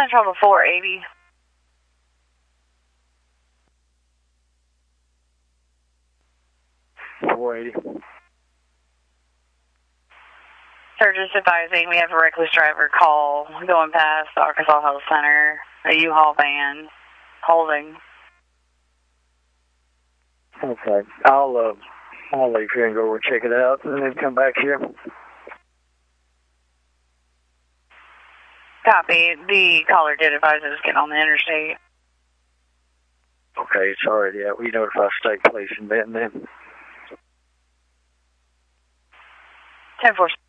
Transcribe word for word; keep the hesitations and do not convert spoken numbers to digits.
Central to four eighty. four eighty. Sir, just advising, we have a reckless driver call going past the Arkansas Health Center, a U-Haul van, holding. Okay. I'll, uh, I'll leave here and go over and check it out and then come back here. Copy. The caller did advise us to get on the interstate. Okay, it's already out. We notify state police and then then. ten four.